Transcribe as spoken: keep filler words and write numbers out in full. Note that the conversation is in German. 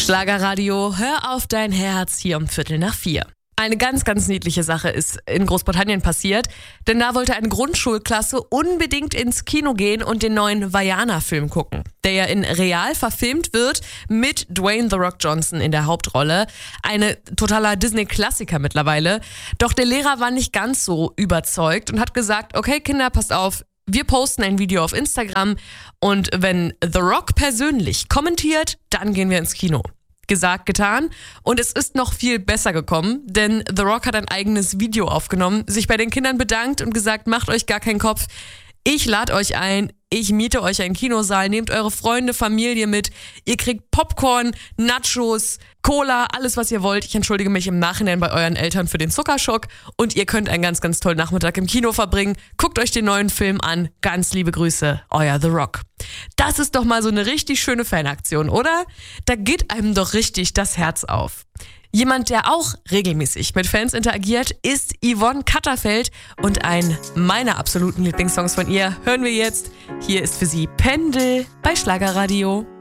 Schlagerradio, hör auf dein Herz hier um Viertel nach vier. Eine ganz, ganz niedliche Sache ist in Großbritannien passiert, denn da wollte eine Grundschulklasse unbedingt ins Kino gehen und den neuen Vaiana-Film gucken, der ja in real verfilmt wird mit Dwayne The Rock Johnson in der Hauptrolle. Eine totaler Disney-Klassiker mittlerweile. Doch der Lehrer war nicht ganz so überzeugt und hat gesagt, okay Kinder, passt auf, wir posten ein Video auf Instagram und wenn The Rock persönlich kommentiert, dann gehen wir ins Kino. Gesagt, getan. Und es ist noch viel besser gekommen, denn The Rock hat ein eigenes Video aufgenommen, sich bei den Kindern bedankt und gesagt, macht euch gar keinen Kopf. Ich lade euch ein, ich miete euch einen Kinosaal, nehmt eure Freunde, Familie mit, ihr kriegt Popcorn, Nachos, Cola, alles was ihr wollt. Ich entschuldige mich im Nachhinein bei euren Eltern für den Zuckerschock und ihr könnt einen ganz, ganz tollen Nachmittag im Kino verbringen. Guckt euch den neuen Film an. Ganz liebe Grüße, euer The Rock. Das ist doch mal so eine richtig schöne Fanaktion, oder? Da geht einem doch richtig das Herz auf. Jemand, der auch regelmäßig mit Fans interagiert, ist Yvonne Katterfeld und einen meiner absoluten Lieblingssongs von ihr hören wir jetzt. Hier ist für Sie Pendel bei Schlagerradio.